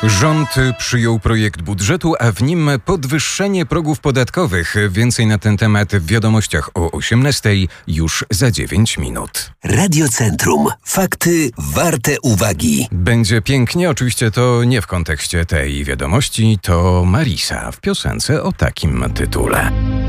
Rząd przyjął projekt budżetu, a w nim podwyższenie progów podatkowych. Więcej na ten temat w wiadomościach o 18:00 już za 9 minut. Radio Centrum. Fakty warte uwagi. Będzie pięknie, oczywiście to nie w kontekście tej wiadomości, to Marisa w piosence o takim tytule.